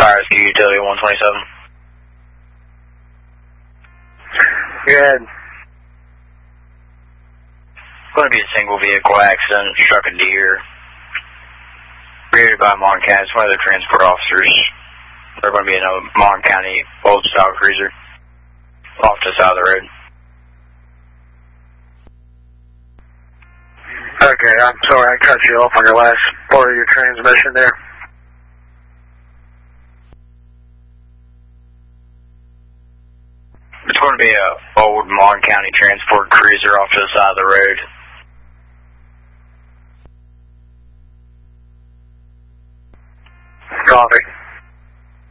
Fire Rescue Utility 127. Go ahead. Going to be a single vehicle accident, struck a deer. Reared by Mon County. It's one of the transport officers. They're going to be in a Mon County old style cruiser off to the side of the road. Okay, I'm sorry I cut you off on your last part of your transmission there. It's going to be a old Mon County transport cruiser off to the side of the road. Copy.